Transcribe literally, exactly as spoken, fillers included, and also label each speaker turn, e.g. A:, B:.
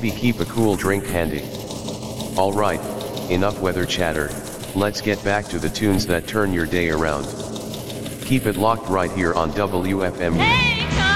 A: maybe keep a cool drink handy. Alright, enough weather chatter, let's get back to the tunes that turn your day around. Keep it locked right here on W F M U.
B: Hey!